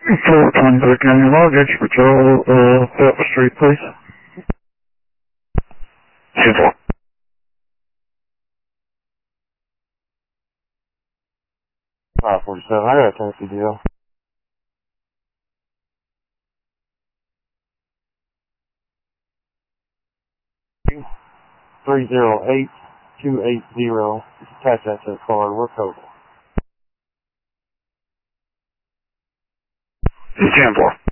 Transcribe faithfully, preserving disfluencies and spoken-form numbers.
four twenty-three County Luggage, Patrol, uh, Pepper Street, please. ten four. five forty-seven, I got a taxi deal. three zero eight two eight zero. Attach that to the card. We're total. ten four.